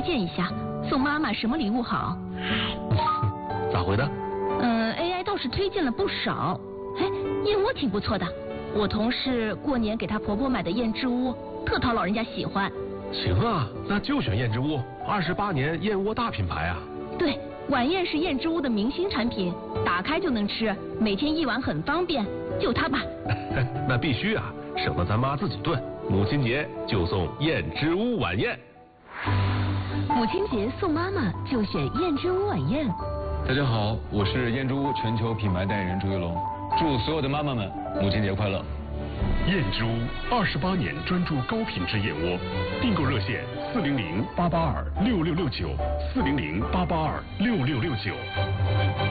荐一下，送妈妈什么礼物好？ 咋回的 ？AI 倒是推荐了不少。哎，燕窝挺不错的，我同事过年给她婆婆买的燕之屋，特讨老人家喜欢。 行啊，那就选燕之屋，28年燕窝大品牌啊。 对，晚宴是燕之屋的明星产品，打开就能吃，每天一碗很方便，就它吧。 那必须啊，省得咱妈自己炖。母亲节就送燕之屋晚宴。 母亲节送妈妈就选燕之屋晚宴。 大家好，我是燕之屋全球品牌代言人朱一龙，祝所有的妈妈们母亲节快乐。 燕之屋28年专注高品质燕窝，订购热线400-882-6669，400-882-6669。